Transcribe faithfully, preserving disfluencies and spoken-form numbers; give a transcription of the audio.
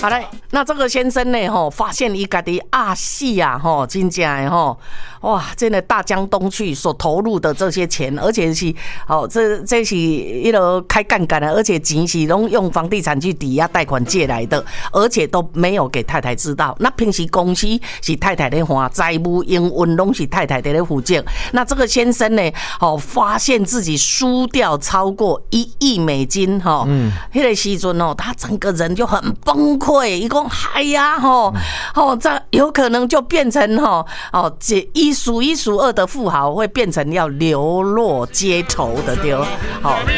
好嘞，那这个先生呢，吼，发现伊家己阿死啊，吼，真正的吼，哇，真的大江东去所投入的这些钱，而且是，哦，这这是一个开杠杆的，而且钱是拢用房地产去抵押贷款借来的，而且都没有给太太知道。那平时公司是太太在还，债务营运拢是太太在负责。那这个先生呢，哦，发现自己输掉超过一亿美金，哈，嗯，那个时阵哦，他整个人就很崩溃，一共哎呀，吼，哦，这有可能就变成吼，哦，这一数一数二的富豪，会变成要流落街头的丢，好。